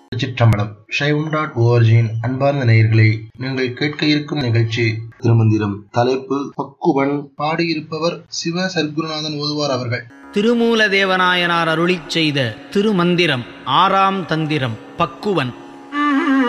திருச்சிற்றம்பலம். சைவம்.org-இன் அன்பார்ந்த நேயர்களே, நீங்கள் கேட்க இருக்கும் நிகழ்ச்சி திருமந்திரம். தலைப்பு பக்குவன். பாடியிருப்பவர் சிவ சர்க்குருநாதன் ஓதுவார் அவர்கள். திருமூலதேவநாயனார் அருளிச் செய்த திருமந்திரம். 6ஆம் தந்திரம். பக்குவன்.